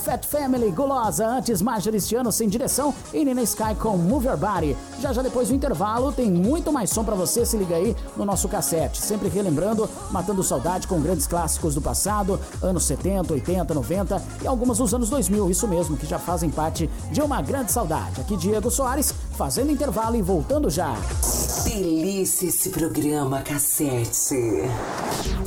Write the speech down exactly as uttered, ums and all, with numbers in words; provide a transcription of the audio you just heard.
Fat Family, Gulosa, antes Marjorie este ano sem direção e Nina Sky com Move Your Body. Já já depois do intervalo tem muito mais som pra você, se liga aí no nosso cassete, sempre relembrando, matando saudade com grandes clássicos do passado, anos setenta, oitenta, noventa e algumas dos anos dois mil, isso mesmo, que já fazem parte de uma grande saudade. Aqui Diego Soares, fazendo intervalo e voltando já. Delícia esse programa, Cassete.